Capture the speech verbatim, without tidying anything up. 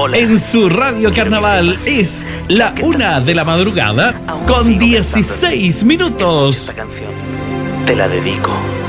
en su Radio Carnaval. Es la una de la madrugada con dieciséis minutos. Esta canción te la dedico.